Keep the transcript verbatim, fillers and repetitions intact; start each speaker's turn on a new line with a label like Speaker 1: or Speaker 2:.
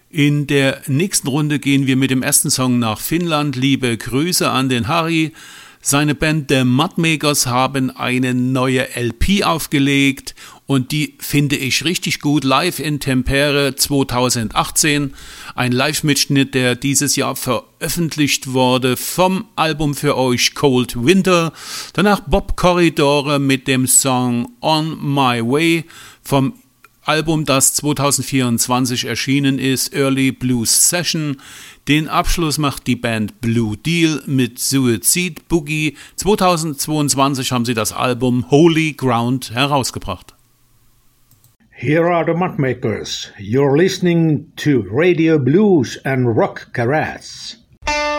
Speaker 1: In der nächsten Runde gehen wir mit dem ersten Song nach Finnland. Liebe Grüße an den Harry. Seine Band The Mudmakers haben eine neue L P aufgelegt und die finde ich richtig gut. Live in Tampere zweitausendachtzehn. Ein Live-Mitschnitt, der dieses Jahr veröffentlicht wurde vom Album für euch Cold Winter. Danach Bob Corridore mit dem Song On My Way vom Album, das zweitausendvierundzwanzig erschienen ist, Early Blues Session. Den Abschluss macht die Band Blue Deal mit Suicide Boogie. zweitausendzweiundzwanzig haben sie das Album Holy Ground herausgebracht.
Speaker 2: Here are the Mudmakers. You're listening to Radio Blues and Rock Garage.